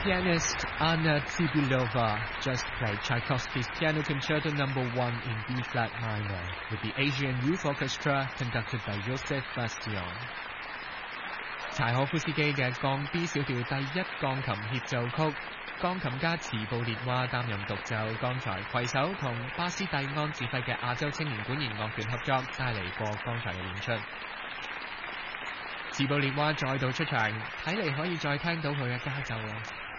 Pianist Anna Tsibulova just played Tchaikovsky's Piano Concerto No. 1 in B-flat minor with the Asian Youth Orchestra conducted by Joseph Bastion。柴可夫斯基嘅降 B 小調第一鋼琴協奏曲，鋼琴家茨布列娃擔任獨奏，剛才攜手同巴斯蒂安指揮嘅亞洲青年管弦樂團合作，帶嚟過剛才嘅演出。茨布列娃再度出場，睇嚟可以再聽到佢嘅家奏啊！